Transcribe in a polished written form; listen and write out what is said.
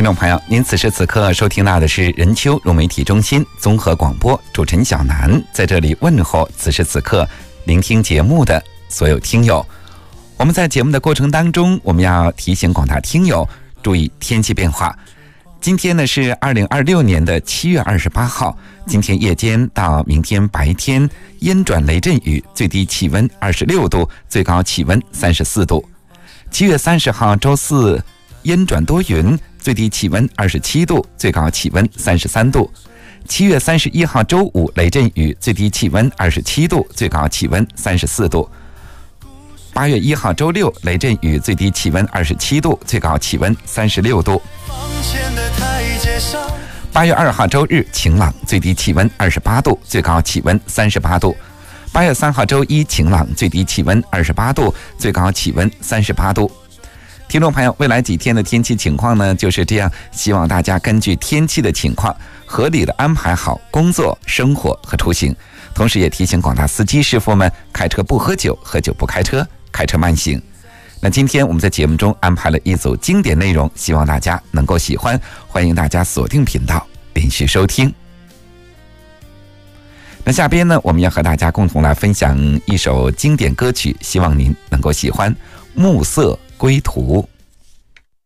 听众朋友，您此时此刻收听到的是人丘融媒体中心综合广播，主持人小南在这里问候此时此刻聆听节目的所有听友。我们在节目的过程当中，我们要提醒广大听友注意天气变化。今天呢是2026年的7月28号，今天夜间到明天白天阴转雷阵雨，最低气温26度，最高气温34度。7月30号周四阴转多云，最低气温27度，最高气温33度。7月31号周五雷阵雨，最低气温27度，最高气温34度。8月1号周六雷阵雨，最低气温27度，最高气温36度。8月2号周日晴朗，最低气温28度，最高气温38度。8月3号周一晴朗，最低气温28度，最高气温38度。听众朋友，未来几天的天气情况呢就是这样，希望大家根据天气的情况合理的安排好工作、生活和出行。同时也提醒广大司机师傅们，开车不喝酒，喝酒不开车，开车慢行。那今天我们在节目中安排了一组经典内容，希望大家能够喜欢，欢迎大家锁定频道连续收听。那下边呢，我们要和大家共同来分享一首经典歌曲，希望您能够喜欢《暮色归途》。